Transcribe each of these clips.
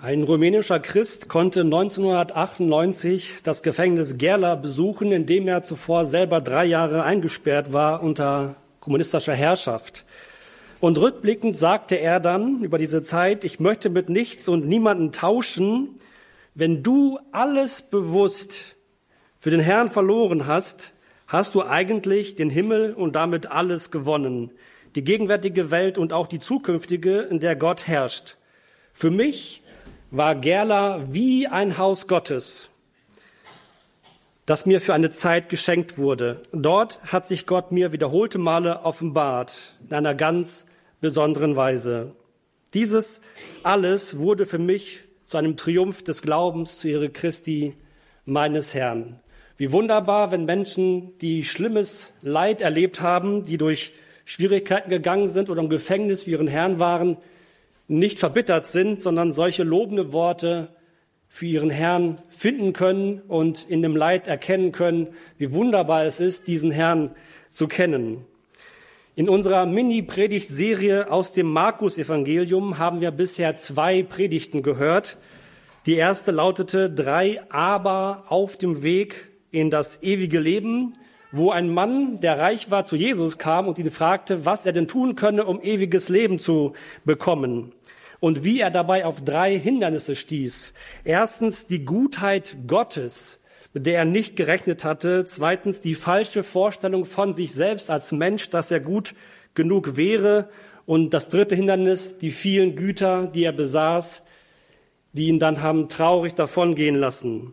Ein rumänischer Christ konnte 1998 das Gefängnis Gerla besuchen, in dem er zuvor selber 3 Jahre eingesperrt war unter kommunistischer Herrschaft. Und rückblickend sagte er dann über diese Zeit: Ich möchte mit nichts und niemanden tauschen. Wenn du alles bewusst für den Herrn verloren hast, hast du eigentlich den Himmel und damit alles gewonnen. Die gegenwärtige Welt und auch die zukünftige, in der Gott herrscht. Für mich war Gerla wie ein Haus Gottes, das mir für eine Zeit geschenkt wurde. Dort hat sich Gott mir wiederholte Male offenbart, in einer ganz besonderen Weise. Dieses alles wurde für mich zu einem Triumph des Glaubens zur Ehre Christi, meines Herrn. Wie wunderbar, wenn Menschen, die schlimmes Leid erlebt haben, die durch Schwierigkeiten gegangen sind oder im Gefängnis für ihren Herrn waren, nicht verbittert sind, sondern solche lobende Worte für ihren Herrn finden können und in dem Leid erkennen können, wie wunderbar es ist, diesen Herrn zu kennen. In unserer Mini-Predigtserie aus dem Markus-Evangelium haben wir bisher 2 Predigten gehört. Die erste lautete 3 Aber auf dem Weg in das ewige Leben, wo ein Mann, der reich war, zu Jesus kam und ihn fragte, was er denn tun könne, um ewiges Leben zu bekommen. Und wie er dabei auf 3 Hindernisse stieß. Erstens die Gutheit Gottes, mit der er nicht gerechnet hatte. Zweitens die falsche Vorstellung von sich selbst als Mensch, dass er gut genug wäre. Und das 3. Hindernis, die vielen Güter, die er besaß, die ihn dann haben traurig davongehen lassen.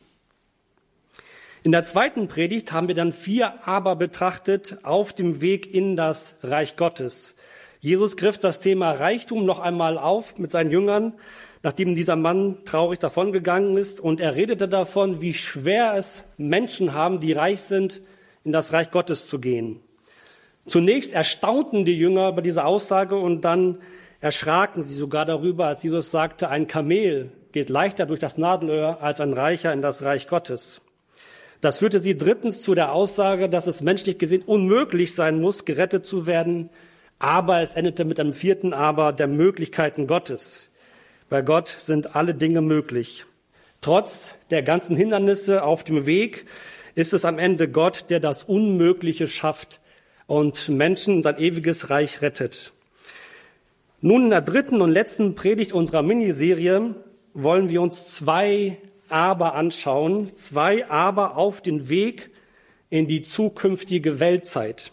In der zweiten Predigt haben wir dann 4 Aber betrachtet auf dem Weg in das Reich Gottes. Jesus griff das Thema Reichtum noch einmal auf mit seinen Jüngern, nachdem dieser Mann traurig davongegangen ist. Und er redete davon, wie schwer es Menschen haben, die reich sind, in das Reich Gottes zu gehen. Zunächst erstaunten die Jünger über diese Aussage und dann erschraken sie sogar darüber, als Jesus sagte, ein Kamel geht leichter durch das Nadelöhr als ein Reicher in das Reich Gottes. Das führte sie drittens zu der Aussage, dass es menschlich gesehen unmöglich sein muss, gerettet zu werden. Aber es endete mit einem 4. Aber der Möglichkeiten Gottes. Bei Gott sind alle Dinge möglich. Trotz der ganzen Hindernisse auf dem Weg ist es am Ende Gott, der das Unmögliche schafft und Menschen in sein ewiges Reich rettet. Nun in der 3. und letzten Predigt unserer Miniserie wollen wir uns 2 Aber anschauen, 2 Aber auf den Weg in die zukünftige Weltzeit.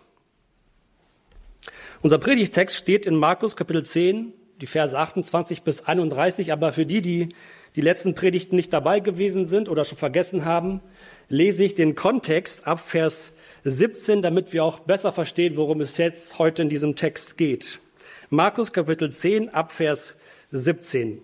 Unser Predigtext steht in Markus Kapitel 10, die Verse 28 bis 31, aber für die letzten Predigten nicht dabei gewesen sind oder schon vergessen haben, lese ich den Kontext ab Vers 17, damit wir auch besser verstehen, worum es jetzt heute in diesem Text geht. Markus Kapitel 10 ab Vers 17.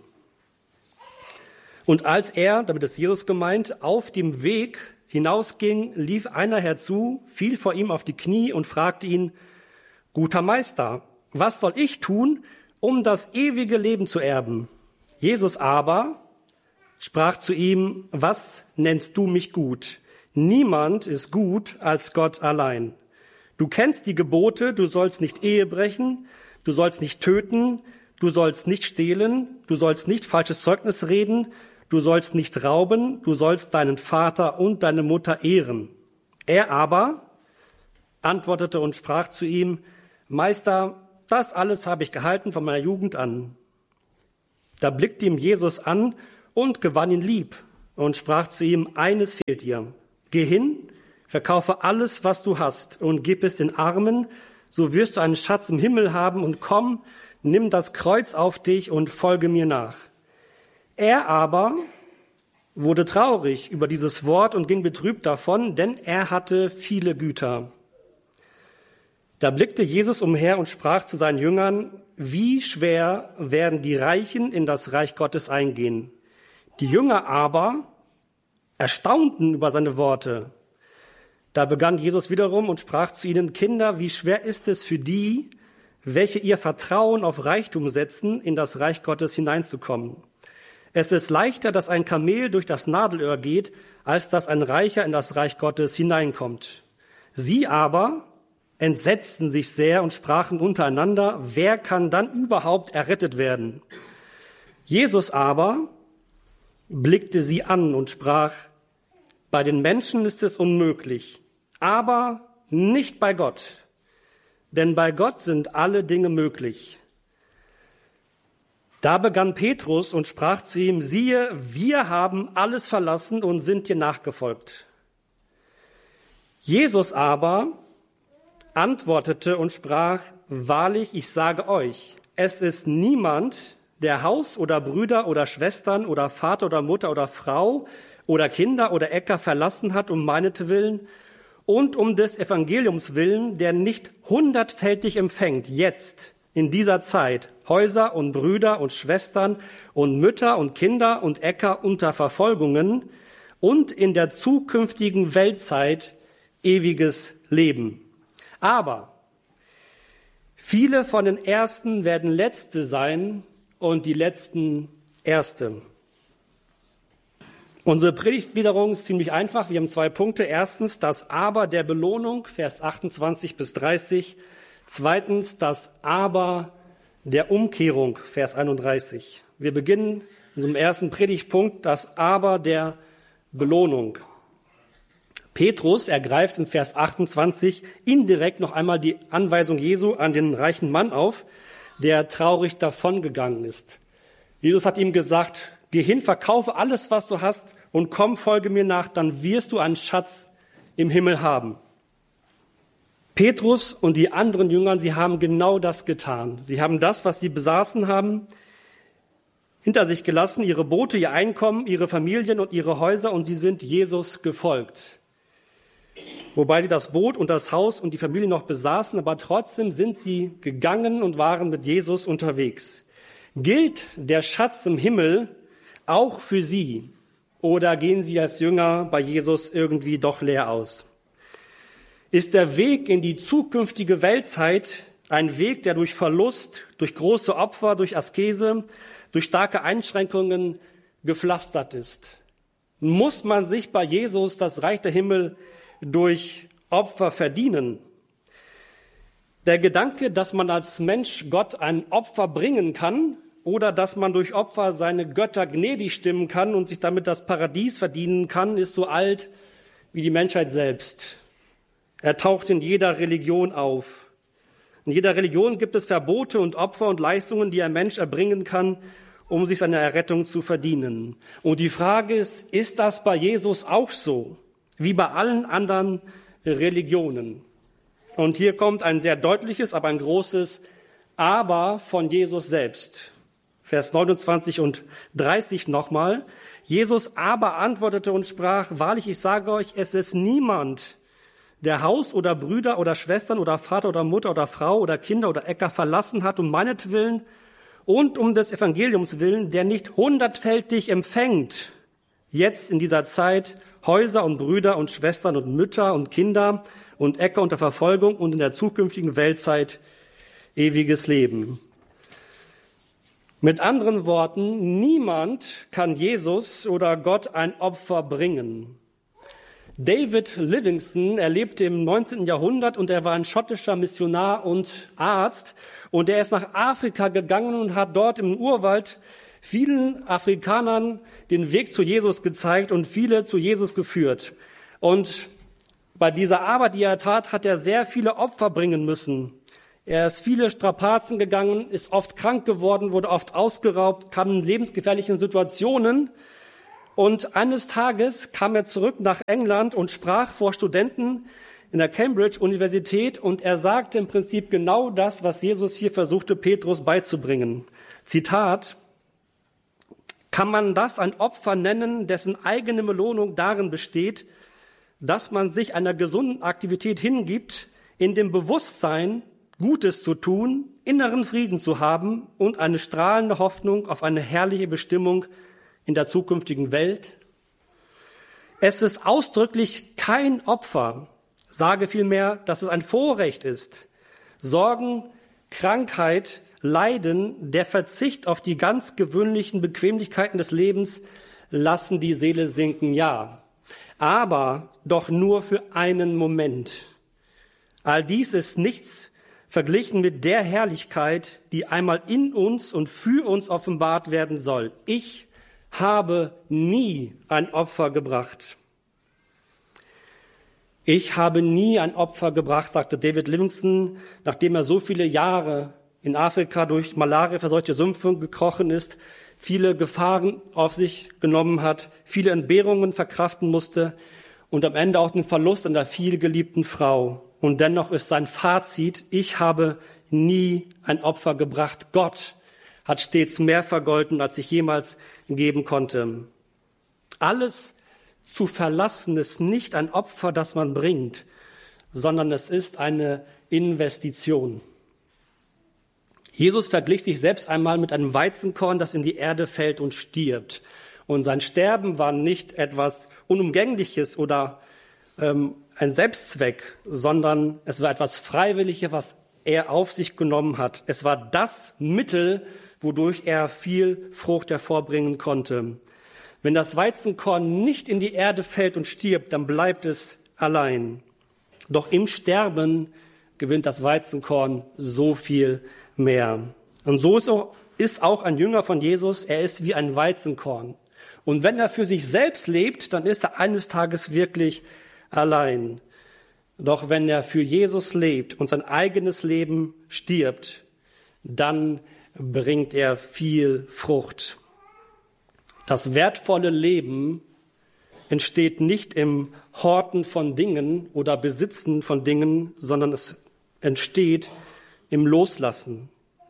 Und als er, damit ist Jesus gemeint, auf dem Weg hinausging, lief einer herzu, fiel vor ihm auf die Knie und fragte ihn, Guter Meister, was soll ich tun, um das ewige Leben zu erben? Jesus aber sprach zu ihm, was nennst du mich gut? Niemand ist gut als Gott allein. Du kennst die Gebote, du sollst nicht Ehe brechen, du sollst nicht töten, du sollst nicht stehlen, du sollst nicht falsches Zeugnis reden, du sollst nicht rauben, du sollst deinen Vater und deine Mutter ehren. Er aber antwortete und sprach zu ihm, Meister, das alles habe ich gehalten von meiner Jugend an. Da blickte ihm Jesus an und gewann ihn lieb und sprach zu ihm, eines fehlt dir. Geh hin, verkaufe alles, was du hast und gib es den Armen, so wirst du einen Schatz im Himmel haben und komm, nimm das Kreuz auf dich und folge mir nach. Er aber wurde traurig über dieses Wort und ging betrübt davon, denn er hatte viele Güter. Da blickte Jesus umher und sprach zu seinen Jüngern, wie schwer werden die Reichen in das Reich Gottes eingehen. Die Jünger aber erstaunten über seine Worte. Da begann Jesus wiederum und sprach zu ihnen, Kinder, wie schwer ist es für die, welche ihr Vertrauen auf Reichtum setzen, in das Reich Gottes hineinzukommen. Es ist leichter, dass ein Kamel durch das Nadelöhr geht, als dass ein Reicher in das Reich Gottes hineinkommt. Sie aber entsetzten sich sehr und sprachen untereinander, wer kann dann überhaupt errettet werden? Jesus aber blickte sie an und sprach, bei den Menschen ist es unmöglich, aber nicht bei Gott, denn bei Gott sind alle Dinge möglich. Da begann Petrus und sprach zu ihm, siehe, wir haben alles verlassen und sind dir nachgefolgt. Jesus aber antwortete und sprach, wahrlich, ich sage euch, es ist niemand, der Haus oder Brüder oder Schwestern oder Vater oder Mutter oder Frau oder Kinder oder Äcker verlassen hat um meinetwillen und um des Evangeliums willen, der nicht 100-fältig empfängt, jetzt in dieser Zeit, Häuser und Brüder und Schwestern und Mütter und Kinder und Äcker unter Verfolgungen und in der zukünftigen Weltzeit ewiges Leben. Aber viele von den Ersten werden Letzte sein und die Letzten Erste. Unsere Predigtgliederung ist ziemlich einfach. Wir haben 2 Punkte. Erstens das Aber der Belohnung, Vers 28 bis 30. Zweitens das Aber der Umkehrung, Vers 31. Wir beginnen in unserem ersten Predigtpunkt, das Aber der Belohnung. Petrus ergreift in Vers 28 indirekt noch einmal die Anweisung Jesu an den reichen Mann auf, der traurig davongegangen ist. Jesus hat ihm gesagt, geh hin, verkaufe alles, was du hast und komm, folge mir nach, dann wirst du einen Schatz im Himmel haben. Petrus und die anderen Jünger, sie haben genau das getan. Sie haben das, was sie besaßen haben, hinter sich gelassen, ihre Boote, ihr Einkommen, ihre Familien und ihre Häuser, und sie sind Jesus gefolgt. Wobei sie das Boot und das Haus und die Familie noch besaßen, aber trotzdem sind sie gegangen und waren mit Jesus unterwegs. Gilt der Schatz im Himmel auch für sie? Oder gehen sie als Jünger bei Jesus irgendwie doch leer aus? Ist der Weg in die zukünftige Weltzeit ein Weg, der durch Verlust, durch große Opfer, durch Askese, durch starke Einschränkungen gepflastert ist? Muss man sich bei Jesus das Reich der Himmel durch Opfer verdienen? Der Gedanke, dass man als Mensch Gott ein Opfer bringen kann oder dass man durch Opfer seine Götter gnädig stimmen kann und sich damit das Paradies verdienen kann, ist so alt wie die Menschheit selbst. Er taucht in jeder Religion auf. In jeder Religion gibt es Verbote und Opfer und Leistungen, die ein Mensch erbringen kann, um sich seine Errettung zu verdienen. Und die Frage ist das bei Jesus auch so, wie bei allen anderen Religionen? Und hier kommt ein sehr deutliches, aber ein großes Aber von Jesus selbst. Vers 29 und 30 nochmal. Jesus aber antwortete und sprach, wahrlich, ich sage euch, es ist niemand, der Haus oder Brüder oder Schwestern oder Vater oder Mutter oder Frau oder Kinder oder Äcker verlassen hat um meinetwillen und um des Evangeliums willen, der nicht 100-fältig empfängt, jetzt in dieser Zeit Häuser und Brüder und Schwestern und Mütter und Kinder und Äcker unter Verfolgung und in der zukünftigen Weltzeit ewiges Leben. Mit anderen Worten, niemand kann Jesus oder Gott ein Opfer bringen. David Livingstone, er lebte im 19. Jahrhundert und er war ein schottischer Missionar und Arzt. Und er ist nach Afrika gegangen und hat dort im Urwald vielen Afrikanern den Weg zu Jesus gezeigt und viele zu Jesus geführt. Und bei dieser Arbeit, die er tat, hat er sehr viele Opfer bringen müssen. Er ist viele Strapazen gegangen, ist oft krank geworden, wurde oft ausgeraubt, kam in lebensgefährlichen Situationen. Und eines Tages kam er zurück nach England und sprach vor Studenten in der Cambridge-Universität. Und er sagte im Prinzip genau das, was Jesus hier versuchte, Petrus beizubringen. Zitat: Kann man das ein Opfer nennen, dessen eigene Belohnung darin besteht, dass man sich einer gesunden Aktivität hingibt, in dem Bewusstsein, Gutes zu tun, inneren Frieden zu haben und eine strahlende Hoffnung auf eine herrliche Bestimmung in der zukünftigen Welt? Es ist ausdrücklich kein Opfer, sage vielmehr, dass es ein Vorrecht ist. Sorgen, Krankheit, Leiden, der Verzicht auf die ganz gewöhnlichen Bequemlichkeiten des Lebens lassen die Seele sinken, ja, aber doch nur für einen Moment. All dies ist nichts verglichen mit der Herrlichkeit, die einmal in uns und für uns offenbart werden soll. Ich habe nie ein Opfer gebracht. Ich habe nie ein Opfer gebracht, sagte David Livingstone, nachdem er so viele Jahre in Afrika durch Malaria verseuchte Sümpfe gekrochen ist, viele Gefahren auf sich genommen hat, viele Entbehrungen verkraften musste und am Ende auch den Verlust einer vielgeliebten Frau. Und dennoch ist sein Fazit: Ich habe nie ein Opfer gebracht. Gott hat stets mehr vergolten, als ich jemals geben konnte. Alles zu verlassen ist nicht ein Opfer, das man bringt, sondern es ist eine Investition. Jesus verglich sich selbst einmal mit einem Weizenkorn, das in die Erde fällt und stirbt. Und sein Sterben war nicht etwas Unumgängliches oder ein Selbstzweck, sondern es war etwas Freiwilliges, was er auf sich genommen hat. Es war das Mittel, wodurch er viel Frucht hervorbringen konnte. Wenn das Weizenkorn nicht in die Erde fällt und stirbt, dann bleibt es allein. Doch im Sterben gewinnt das Weizenkorn so viel mehr. Und so ist auch ein Jünger von Jesus, er ist wie ein Weizenkorn. Und wenn er für sich selbst lebt, dann ist er eines Tages wirklich allein. Doch wenn er für Jesus lebt und sein eigenes Leben stirbt, dann bringt er viel Frucht. Das wertvolle Leben entsteht nicht im Horten von Dingen oder Besitzen von Dingen, sondern es entsteht im Loslassen.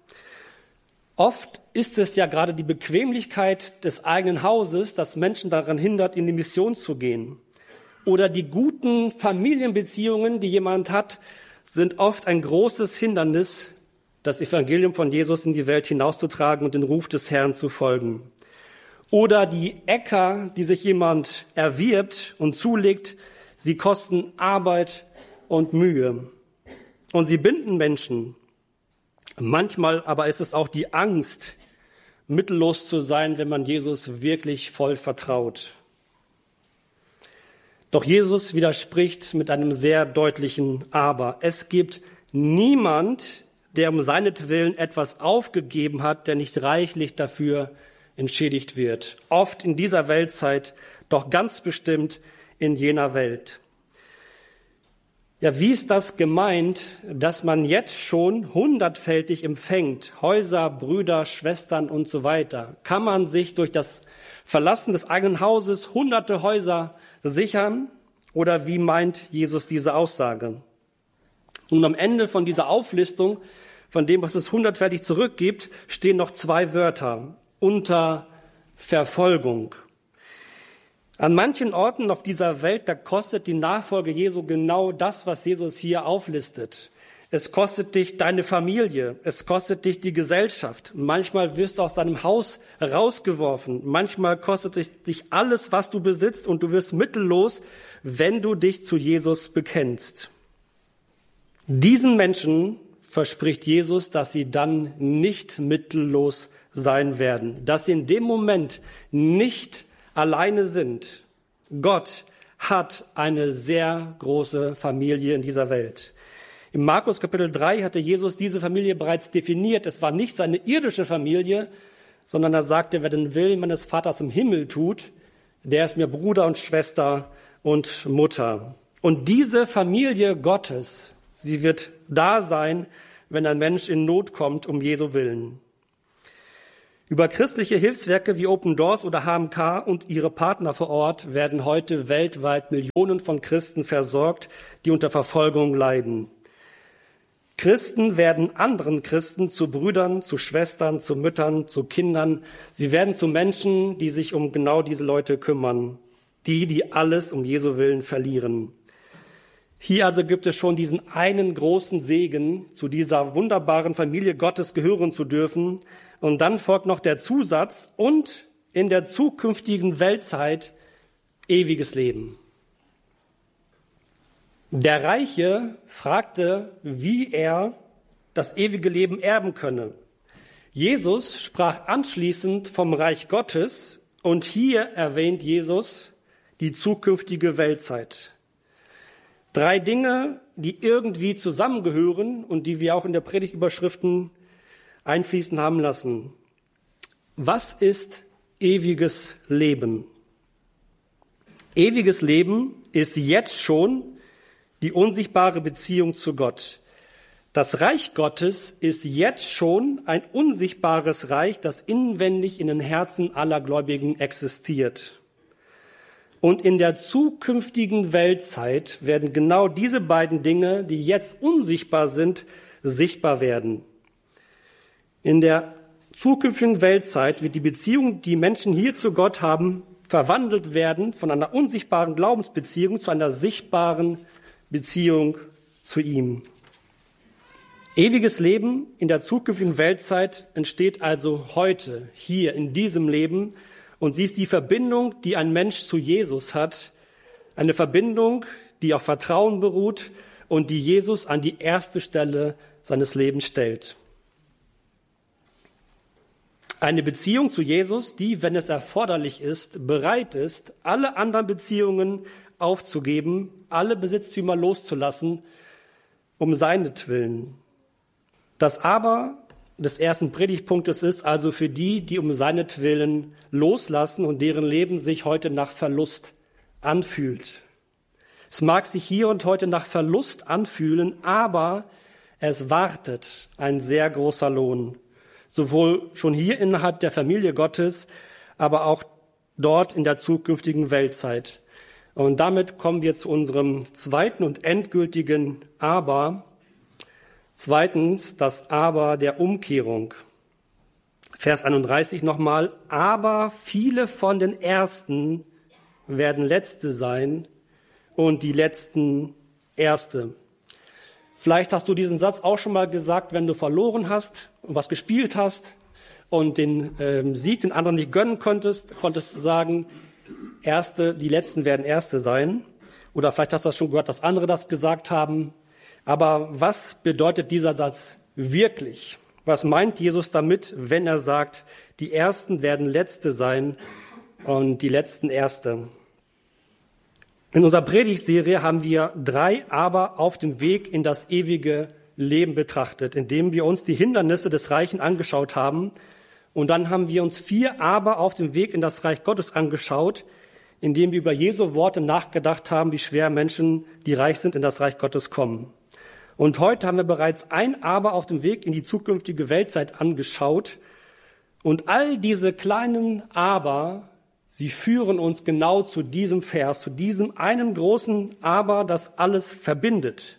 Oft ist es ja gerade die Bequemlichkeit des eigenen Hauses, das Menschen daran hindert, in die Mission zu gehen. Oder die guten Familienbeziehungen, die jemand hat, sind oft ein großes Hindernis, das Evangelium von Jesus in die Welt hinauszutragen und den Ruf des Herrn zu folgen. Oder die Äcker, die sich jemand erwirbt und zulegt, sie kosten Arbeit und Mühe. Und sie binden Menschen. Manchmal aber ist es auch die Angst, mittellos zu sein, wenn man Jesus wirklich voll vertraut. Doch Jesus widerspricht mit einem sehr deutlichen Aber. Es gibt niemand, der um seinetwillen etwas aufgegeben hat, der nicht reichlich dafür entschädigt wird. Oft in dieser Weltzeit, doch ganz bestimmt in jener Welt. Ja, wie ist das gemeint, dass man jetzt schon hundertfältig empfängt? Häuser, Brüder, Schwestern und so weiter. Kann man sich durch das Verlassen des eigenen Hauses hunderte Häuser sichern? Oder wie meint Jesus diese Aussage? Und am Ende von dieser Auflistung, von dem, was es hundertfältig zurückgibt, stehen noch zwei Wörter: unter Verfolgung. An manchen Orten auf dieser Welt, da kostet die Nachfolge Jesu genau das, was Jesus hier auflistet. Es kostet dich deine Familie, es kostet dich die Gesellschaft. Manchmal wirst du aus deinem Haus rausgeworfen. Manchmal kostet es dich alles, was du besitzt, und du wirst mittellos, wenn du dich zu Jesus bekennst. Diesen Menschen verspricht Jesus, dass sie dann nicht mittellos sein werden, dass sie in dem Moment nicht alleine sind. Gott hat eine sehr große Familie in dieser Welt. Im Markus Kapitel 3 hatte Jesus diese Familie bereits definiert. Es war nicht seine irdische Familie, sondern er sagte: Wer den Willen meines Vaters im Himmel tut, der ist mir Bruder und Schwester und Mutter. Und diese Familie Gottes, sie wird da sein, wenn ein Mensch in Not kommt, um Jesu Willen. Über christliche Hilfswerke wie Open Doors oder HMK und ihre Partner vor Ort werden heute weltweit Millionen von Christen versorgt, die unter Verfolgung leiden. Christen werden anderen Christen zu Brüdern, zu Schwestern, zu Müttern, zu Kindern. Sie werden zu Menschen, die sich um genau diese Leute kümmern, die alles um Jesu Willen verlieren. Hier also gibt es schon diesen einen großen Segen, zu dieser wunderbaren Familie Gottes gehören zu dürfen. Und dann folgt noch der Zusatz: und in der zukünftigen Weltzeit ewiges Leben. Der Reiche fragte, wie er das ewige Leben erben könne. Jesus sprach anschließend vom Reich Gottes, und hier erwähnt Jesus die zukünftige Weltzeit. 3 Dinge, die irgendwie zusammengehören und die wir auch in der Predigtüberschriften einfließen haben lassen. Was ist ewiges Leben? Ewiges Leben ist jetzt schon die unsichtbare Beziehung zu Gott. Das Reich Gottes ist jetzt schon ein unsichtbares Reich, das inwendig in den Herzen aller Gläubigen existiert. Und in der zukünftigen Weltzeit werden genau diese beiden Dinge, die jetzt unsichtbar sind, sichtbar werden. In der zukünftigen Weltzeit wird die Beziehung, die Menschen hier zu Gott haben, verwandelt werden von einer unsichtbaren Glaubensbeziehung zu einer sichtbaren Beziehung zu ihm. Ewiges Leben in der zukünftigen Weltzeit entsteht also heute, hier in diesem Leben. Und sie ist die Verbindung, die ein Mensch zu Jesus hat. Eine Verbindung, die auf Vertrauen beruht und die Jesus an die erste Stelle seines Lebens stellt. Eine Beziehung zu Jesus, die, wenn es erforderlich ist, bereit ist, alle anderen Beziehungen aufzugeben, alle Besitztümer loszulassen, um seinetwillen. Das Aber des ersten Predigtpunktes ist also für die, die um seinetwillen loslassen und deren Leben sich heute nach Verlust anfühlt. Es mag sich hier und heute nach Verlust anfühlen, aber es wartet ein sehr großer Lohn. Sowohl schon hier innerhalb der Familie Gottes, aber auch dort in der zukünftigen Weltzeit. Und damit kommen wir zu unserem zweiten und endgültigen Aber. Zweitens, das Aber der Umkehrung. Vers 31 nochmal. Aber viele von den Ersten werden Letzte sein und die Letzten Erste. Vielleicht hast du diesen Satz auch schon mal gesagt, wenn du verloren hast und was gespielt hast und den Sieg den anderen nicht gönnen konntest du sagen, die Letzten werden Erste sein. Oder vielleicht hast du das schon gehört, dass andere das gesagt haben. Aber was bedeutet dieser Satz wirklich? Was meint Jesus damit, wenn er sagt, die Ersten werden Letzte sein und die Letzten Erste? In unserer Predigtserie haben wir 3 Aber auf dem Weg in das ewige Leben betrachtet, indem wir uns die Hindernisse des Reichen angeschaut haben. Und dann haben wir uns 4 Aber auf dem Weg in das Reich Gottes angeschaut, indem wir über Jesu Worte nachgedacht haben, wie schwer Menschen, die reich sind, in das Reich Gottes kommen. Und heute haben wir bereits ein Aber auf dem Weg in die zukünftige Weltzeit angeschaut. Und all diese kleinen Aber, sie führen uns genau zu diesem Vers, zu diesem einen großen Aber, das alles verbindet.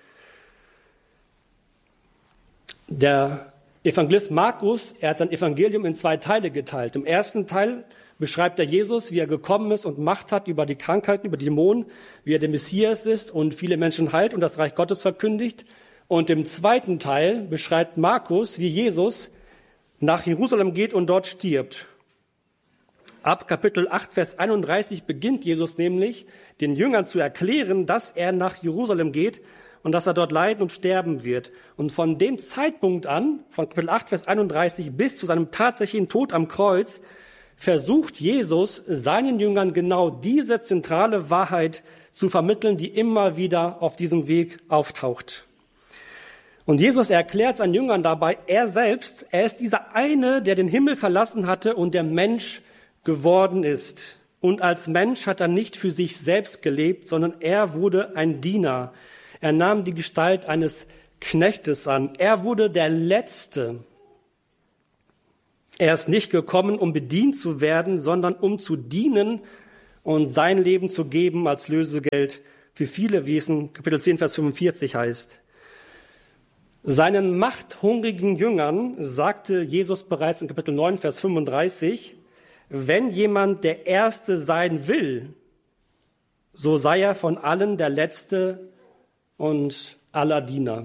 Der Evangelist Markus, er hat sein Evangelium in 2 Teile geteilt. Im ersten Teil beschreibt er Jesus, wie er gekommen ist und Macht hat über die Krankheiten, über die Dämonen, wie er der Messias ist und viele Menschen heilt und das Reich Gottes verkündigt. Und im zweiten Teil beschreibt Markus, wie Jesus nach Jerusalem geht und dort stirbt. Ab Kapitel 8, Vers 31 beginnt Jesus nämlich, den Jüngern zu erklären, dass er nach Jerusalem geht und dass er dort leiden und sterben wird. Und von dem Zeitpunkt an, von Kapitel 8, Vers 31 bis zu seinem tatsächlichen Tod am Kreuz, versucht Jesus, seinen Jüngern genau diese zentrale Wahrheit zu vermitteln, die immer wieder auf diesem Weg auftaucht. Und Jesus erklärt seinen Jüngern dabei, er ist dieser eine, der den Himmel verlassen hatte und der Mensch geworden ist. Und als Mensch hat er nicht für sich selbst gelebt, sondern er wurde ein Diener. Er nahm die Gestalt eines Knechtes an. Er wurde der Letzte. Er ist nicht gekommen, um bedient zu werden, sondern um zu dienen und sein Leben zu geben als Lösegeld für viele, wie es in Kapitel 10, Vers 45 heißt. Seinen machthungrigen Jüngern sagte Jesus bereits in Kapitel 9, Vers 35, wenn jemand der Erste sein will, so sei er von allen der Letzte und aller Diener.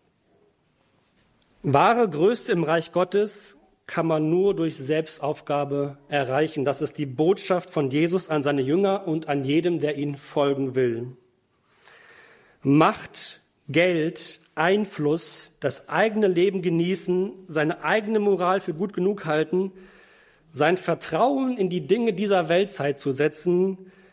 Wahre Größe im Reich Gottes kann man nur durch Selbstaufgabe erreichen. Das ist die Botschaft von Jesus an seine Jünger und an jedem, der ihnen folgen will. Macht, Geld, Einfluss, das eigene Leben genießen, seine eigene Moral für gut genug halten, sein Vertrauen in die Dinge dieser Weltzeit zu setzen,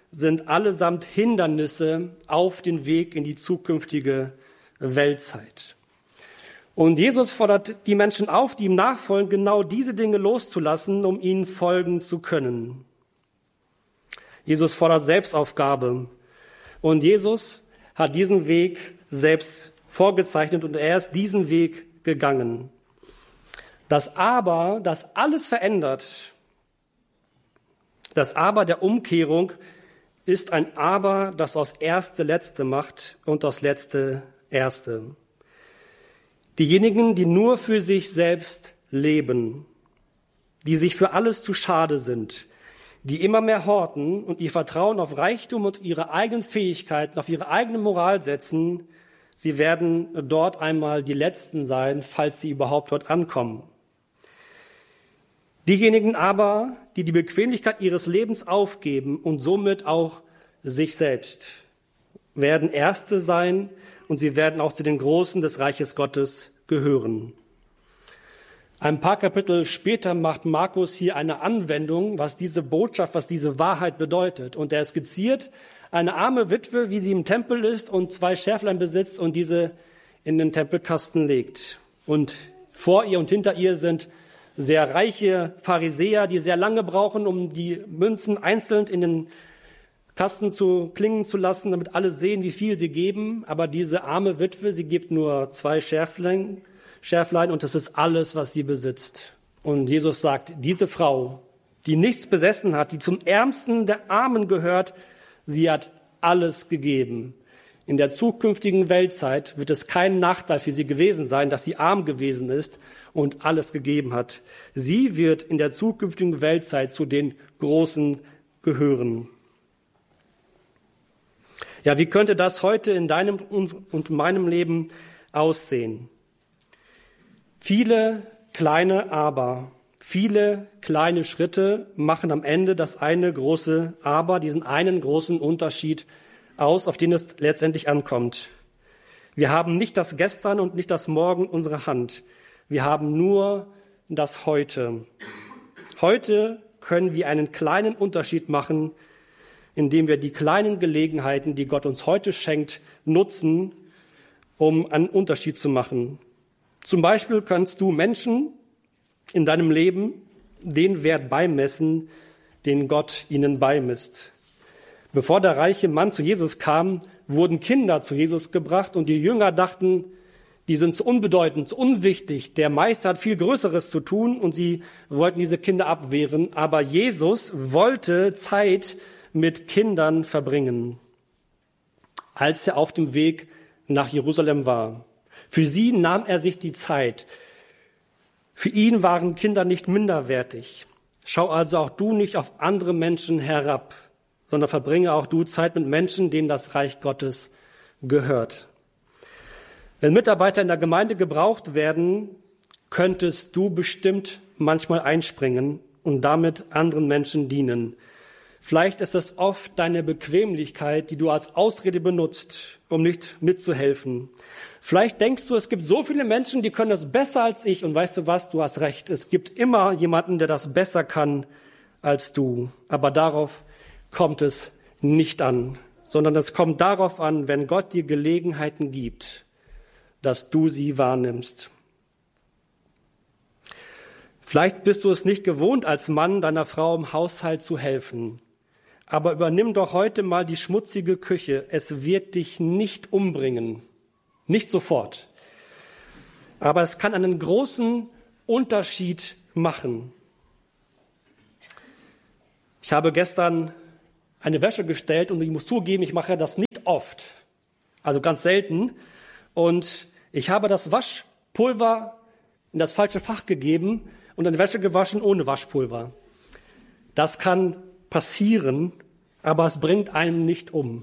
sind allesamt Hindernisse auf den Weg in die zukünftige Weltzeit. Und Jesus fordert die Menschen auf, die ihm nachfolgen, genau diese Dinge loszulassen, um ihnen folgen zu können. Jesus fordert Selbstaufgabe. Und Jesus hat diesen Weg selbst vorgezeichnet und er ist diesen Weg gegangen. Das Aber, das alles verändert, das Aber der Umkehrung ist ein Aber, das aus Erste Letzte macht und aus Letzte Erste. Diejenigen, die nur für sich selbst leben, die sich für alles zu schade sind, die immer mehr horten und ihr Vertrauen auf Reichtum und ihre eigenen Fähigkeiten, auf ihre eigene Moral setzen, sie werden dort einmal die Letzten sein, falls sie überhaupt dort ankommen. Diejenigen aber, die die Bequemlichkeit ihres Lebens aufgeben und somit auch sich selbst, werden Erste sein und sie werden auch zu den Großen des Reiches Gottes gehören. Ein paar Kapitel später macht Markus hier eine Anwendung, was diese Botschaft, was diese Wahrheit bedeutet. Und er skizziert eine arme Witwe, wie sie im Tempel ist und 2 Schäflein besitzt und diese in den Tempelkasten legt. Und vor ihr und hinter ihr sind sehr reiche Pharisäer, die sehr lange brauchen, um die Münzen einzeln in den Kasten zu klingen zu lassen, damit alle sehen, wie viel sie geben. Aber diese arme Witwe, sie gibt nur 2 Schäflein und das ist alles, was sie besitzt. Und Jesus sagt, diese Frau, die nichts besessen hat, die zum Ärmsten der Armen gehört, sie hat alles gegeben. In der zukünftigen Weltzeit wird es kein Nachteil für sie gewesen sein, dass sie arm gewesen ist und alles gegeben hat. Sie wird in der zukünftigen Weltzeit zu den Großen gehören. Ja, wie könnte das heute in deinem und meinem Leben aussehen? Viele kleine Aber, viele kleine Schritte machen am Ende das eine große Aber, diesen einen großen Unterschied aus, auf den es letztendlich ankommt. Wir haben nicht das Gestern und nicht das Morgen in unserer Hand. Wir haben nur das Heute. Heute können wir einen kleinen Unterschied machen, indem wir die kleinen Gelegenheiten, die Gott uns heute schenkt, nutzen, um einen Unterschied zu machen. Zum Beispiel kannst du Menschen in deinem Leben den Wert beimessen, den Gott ihnen beimisst. Bevor der reiche Mann zu Jesus kam, wurden Kinder zu Jesus gebracht und die Jünger dachten, die sind zu unbedeutend, zu unwichtig. Der Meister hat viel Größeres zu tun und sie wollten diese Kinder abwehren. Aber Jesus wollte Zeit mit Kindern verbringen, als er auf dem Weg nach Jerusalem war. Für sie nahm er sich die Zeit. Für ihn waren Kinder nicht minderwertig. Schau also auch du nicht auf andere Menschen herab, sondern verbringe auch du Zeit mit Menschen, denen das Reich Gottes gehört. Wenn Mitarbeiter in der Gemeinde gebraucht werden, könntest du bestimmt manchmal einspringen und damit anderen Menschen dienen. Vielleicht ist es oft deine Bequemlichkeit, die du als Ausrede benutzt, um nicht mitzuhelfen. Vielleicht denkst du, es gibt so viele Menschen, die können das besser als ich. Und weißt du was, du hast recht. Es gibt immer jemanden, der das besser kann als du. Aber darauf kommt es nicht an, sondern es kommt darauf an, wenn Gott dir Gelegenheiten gibt, dass du sie wahrnimmst. Vielleicht bist du es nicht gewohnt, als Mann deiner Frau im Haushalt zu helfen. Aber übernimm doch heute mal die schmutzige Küche. Es wird dich nicht umbringen. Nicht sofort. Aber es kann einen großen Unterschied machen. Ich habe gestern eine Wäsche gestellt und ich muss zugeben, ich mache das nicht oft. Also ganz selten. Und ich habe das Waschpulver in das falsche Fach gegeben und eine Wäsche gewaschen ohne Waschpulver. Das kann passieren, aber es bringt einen nicht um.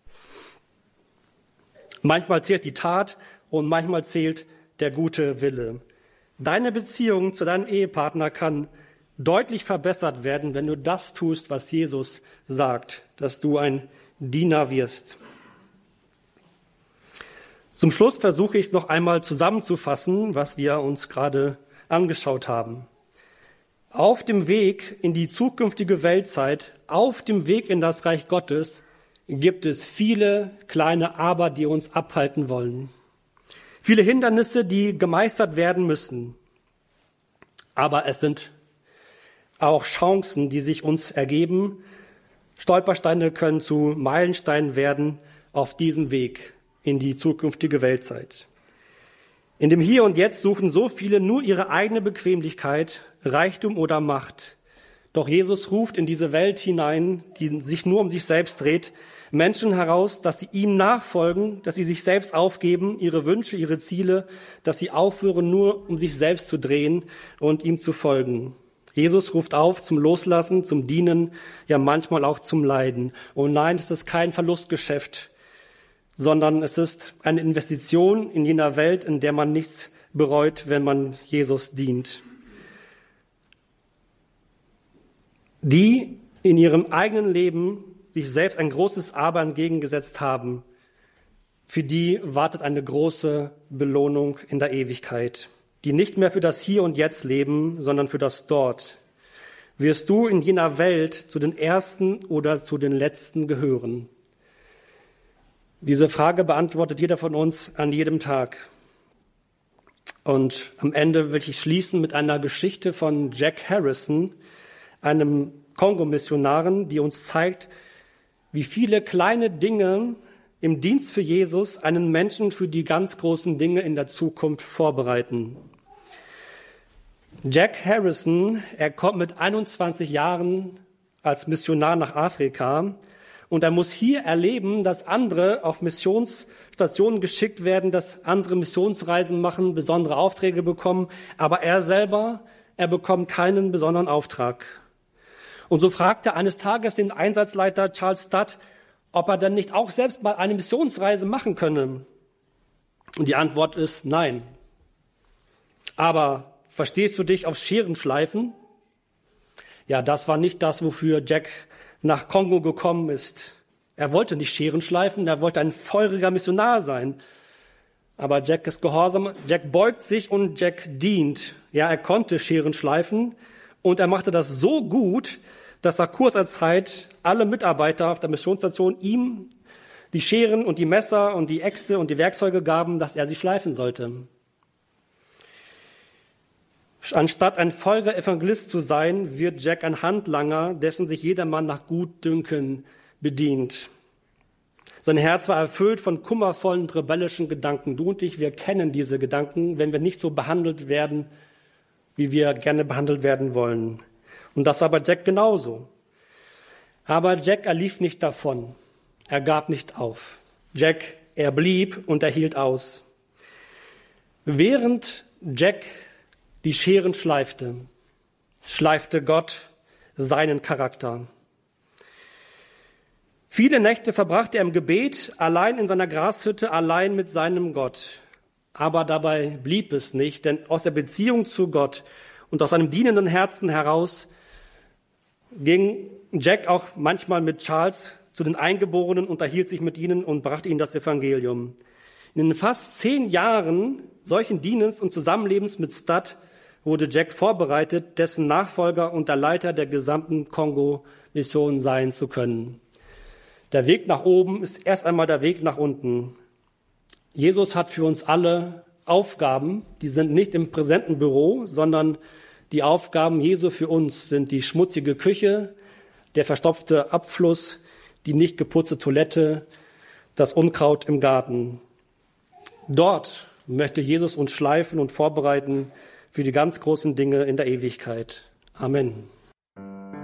Manchmal zählt die Tat und manchmal zählt der gute Wille. Deine Beziehung zu deinem Ehepartner kann deutlich verbessert werden, wenn du das tust, was Jesus sagt, dass du ein Diener wirst. Zum Schluss versuche ich es noch einmal zusammenzufassen, was wir uns gerade angeschaut haben. Auf dem Weg in die zukünftige Weltzeit, auf dem Weg in das Reich Gottes, gibt es viele kleine Aber, die uns abhalten wollen. Viele Hindernisse, die gemeistert werden müssen. Aber es sind auch Chancen, die sich uns ergeben. Stolpersteine können zu Meilensteinen werden auf diesem Weg in die zukünftige Weltzeit. In dem Hier und Jetzt suchen so viele nur ihre eigene Bequemlichkeit, Reichtum oder Macht. Doch Jesus ruft in diese Welt hinein, die sich nur um sich selbst dreht, Menschen heraus, dass sie ihm nachfolgen, dass sie sich selbst aufgeben, ihre Wünsche, ihre Ziele, dass sie aufhören, nur um sich selbst zu drehen und ihm zu folgen. Jesus ruft auf zum Loslassen, zum Dienen, ja manchmal auch zum Leiden. Und nein, es ist kein Verlustgeschäft, sondern es ist eine Investition in jener Welt, in der man nichts bereut, wenn man Jesus dient. Die in ihrem eigenen Leben sich selbst ein großes Aber entgegengesetzt haben, für die wartet eine große Belohnung in der Ewigkeit, die nicht mehr für das Hier und Jetzt leben, sondern für das Dort. Wirst du in jener Welt zu den Ersten oder zu den Letzten gehören? Diese Frage beantwortet jeder von uns an jedem Tag. Und am Ende will ich schließen mit einer Geschichte von Jack Harrison, einem Kongo-Missionaren, die uns zeigt, wie viele kleine Dinge im Dienst für Jesus einen Menschen für die ganz großen Dinge in der Zukunft vorbereiten. Jack Harrison, er kommt mit 21 Jahren als Missionar nach Afrika und er muss hier erleben, dass andere auf Missionsstationen geschickt werden, dass andere Missionsreisen machen, besondere Aufträge bekommen, aber er selber, er bekommt keinen besonderen Auftrag. Und so fragt er eines Tages den Einsatzleiter Charles Studd, ob er denn nicht auch selbst mal eine Missionsreise machen könne. Und die Antwort ist nein. Aber verstehst du dich aufs Scherenschleifen? Ja, das war nicht das, wofür Jack nach Kongo gekommen ist. Er wollte nicht Scheren schleifen, er wollte ein feuriger Missionar sein. Aber Jack ist gehorsam, Jack beugt sich und Jack dient. Ja, er konnte Scheren schleifen und er machte das so gut, dass nach kurzer Zeit alle Mitarbeiter auf der Missionsstation ihm die Scheren und die Messer und die Äxte und die Werkzeuge gaben, dass er sie schleifen sollte. Anstatt ein feuriger Evangelist zu sein, wird Jack ein Handlanger, dessen sich jedermann nach Gutdünken bedient. Sein Herz war erfüllt von kummervollen und rebellischen Gedanken. Du und ich, wir kennen diese Gedanken, wenn wir nicht so behandelt werden, wie wir gerne behandelt werden wollen. Und das war bei Jack genauso. Aber Jack, er lief nicht davon. Er gab nicht auf. Jack, er blieb und er hielt aus. Während Jack die Scheren schleifte, schleifte Gott seinen Charakter. Viele Nächte verbrachte er im Gebet, allein in seiner Grashütte, allein mit seinem Gott. Aber dabei blieb es nicht, denn aus der Beziehung zu Gott und aus seinem dienenden Herzen heraus ging Jack auch manchmal mit Charles zu den Eingeborenen, unterhielt sich mit ihnen und brachte ihnen das Evangelium. In den fast 10 Jahren solchen Dienens und Zusammenlebens mit Studd wurde Jack vorbereitet, dessen Nachfolger und der Leiter der gesamten Kongo-Mission sein zu können. Der Weg nach oben ist erst einmal der Weg nach unten. Jesus hat für uns alle Aufgaben, die sind nicht im präsenten Büro, sondern die Aufgaben Jesu für uns sind die schmutzige Küche, der verstopfte Abfluss, die nicht geputzte Toilette, das Unkraut im Garten. Dort möchte Jesus uns schleifen und vorbereiten für die ganz großen Dinge in der Ewigkeit. Amen.